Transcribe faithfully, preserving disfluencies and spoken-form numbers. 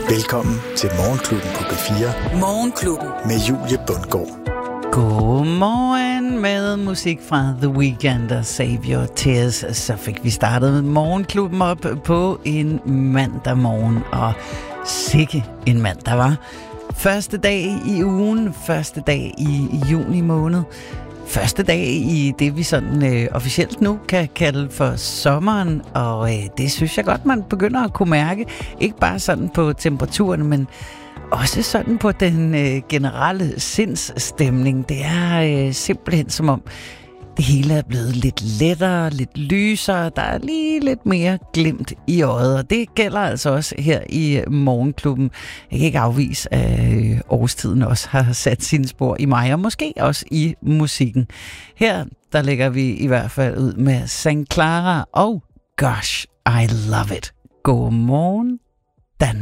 Velkommen til Morgenklubben på B fire. Morgenklubben. Med Julie Bundgaard. Godmorgen med musik fra The Weeknd og Save Your Tears. Så fik vi startet Morgenklubben op på en mandag morgen, og sikke en mandag var. Første dag i ugen, første dag i juni måned. Første dag i det, vi sådan øh, officielt nu kan kalde for sommeren, og øh, det synes jeg godt, man begynder at kunne mærke. Ikke bare sådan på temperaturen, men også sådan på den øh, generelle sindsstemning. Det er øh, simpelthen som om, det hele er blevet lidt lettere, lidt lysere. Der er lige lidt mere glimt i øjet, og det gælder altså også her i Morgenklubben. Jeg kan ikke afvise, at øh, årstiden også har sat sine spor i mig, og måske også i musikken. Her, der lægger vi i hvert fald ud med Sankt Clara og Gosh, I Love It. God morgen.